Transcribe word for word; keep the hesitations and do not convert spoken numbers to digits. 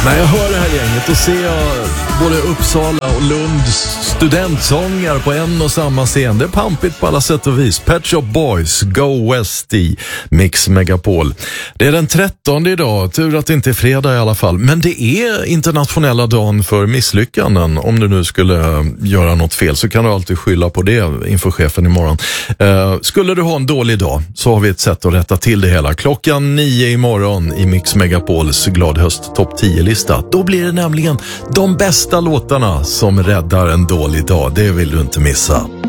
När jag hör det här gänget och ser jag både Uppsala och Lunds studentsånger på en och samma scen. Det är pampigt på alla sätt och vis. Pet Shop Boys, Go West i Mix Megapol. Det är den trettonde idag, tur att det inte är fredag i alla fall. Men det är internationella dagen för misslyckanden. Om du nu skulle göra något fel så kan du alltid skylla på det inför chefen imorgon. Uh, skulle du ha en dålig dag så har vi ett sätt att rätta till det hela. Klockan nio imorgon i Mix Megapols Glad höst topp tio-lista. Då blir det nämligen de bästa låtarna som räddar en dålig dag. Det vill du inte missa.